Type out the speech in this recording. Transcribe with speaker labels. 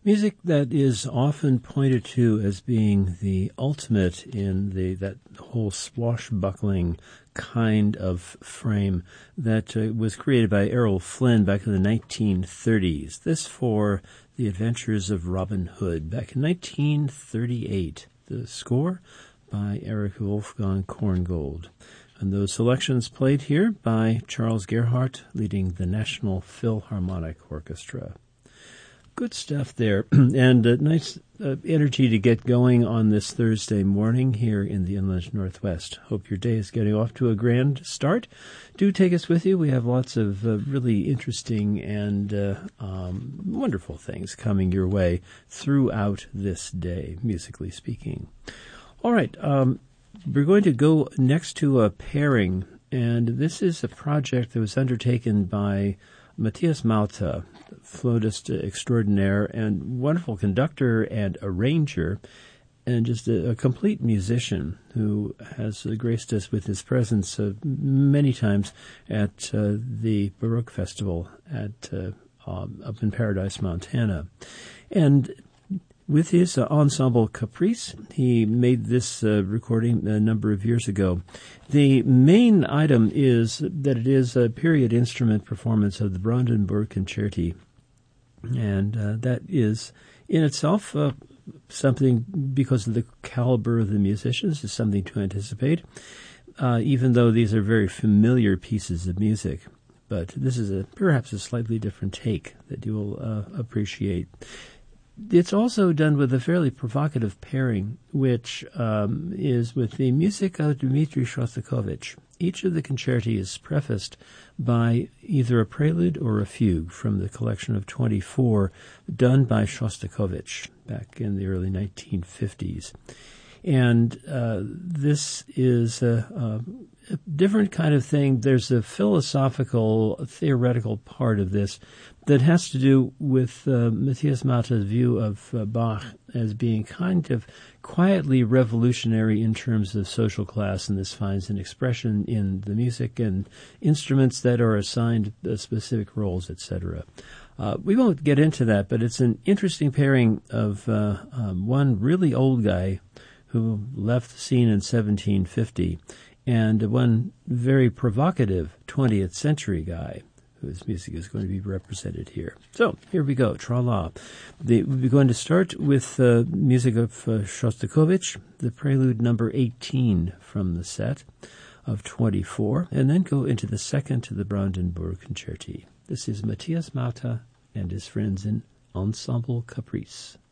Speaker 1: Music that is often pointed to as being the ultimate in that whole swashbuckling kind of frame that was created by Errol Flynn back in the 1930s. This for The Adventures of Robin Hood back in 1938. The score by Erich Wolfgang Korngold. And those selections played here by Charles Gerhardt leading the National Philharmonic Orchestra. Good stuff there, and nice energy to get going on this Thursday morning here in the Inland Northwest. Hope your day is getting off to a grand start. Do take us with you. We have lots of really interesting and wonderful things coming your way throughout this day, musically speaking. All right, we're going to go next to a pairing, and this is a project that was undertaken by Matthias Malta, flautist extraordinaire and wonderful conductor and arranger, and just a complete musician who has graced us with his presence many times at the Baroque Festival up in Paradise, Montana. And with his ensemble Caprice, he made this recording a number of years ago. The main item is that it is a period instrument performance of the Brandenburg Concerti, and that is in itself something, because of the caliber of the musicians, is something to anticipate, even though these are very familiar pieces of music. But this is perhaps a slightly different take that you will appreciate. It's also done with a fairly provocative pairing, which is with the music of Dmitri Shostakovich. Each of the concerti is prefaced by either a prelude or a fugue from the collection of 24 done by Shostakovich back in the early 1950s. And this is a different kind of thing. There's a philosophical, theoretical part of this that has to do with Matthias Malta's view of Bach as being kind of quietly revolutionary in terms of social class, and this finds an expression in the music and instruments that are assigned specific roles, etc. We won't get into that, but it's an interesting pairing of one really old guy who left the scene in 1750, and one very provocative 20th century guy whose music is going to be represented here. So, here we go, tra-la. We're going to start with music of Shostakovich, the prelude number 18 from the set of 24, and then go into the second to the Brandenburg Concerti. This is Matthias Malta and his friends in Ensemble Caprice.